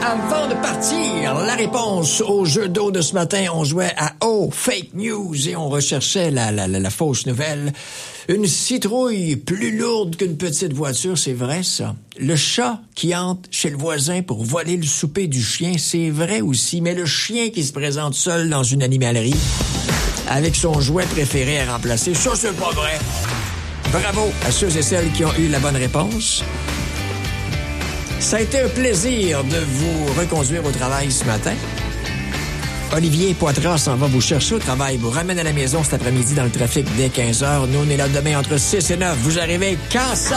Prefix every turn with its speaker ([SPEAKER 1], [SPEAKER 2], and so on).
[SPEAKER 1] Avant de partir, la réponse au jeu d'eau de ce matin, on jouait à Oh, fake news et on recherchait la fausse nouvelle. Une citrouille plus lourde qu'une petite voiture, c'est vrai ça. Le chat qui entre chez le voisin pour voler le souper du chien, c'est vrai aussi. Mais le chien qui se présente seul dans une animalerie avec son jouet préféré à remplacer, ça c'est pas vrai. Bravo à ceux et celles qui ont eu la bonne réponse. Ça a été un plaisir de vous reconduire au travail ce matin. Olivier Poitras s'en va vous chercher au travail, vous ramène à la maison cet après-midi dans le trafic dès 15h. Nous, on est là demain entre 6 et 9. Vous arrivez quand ça?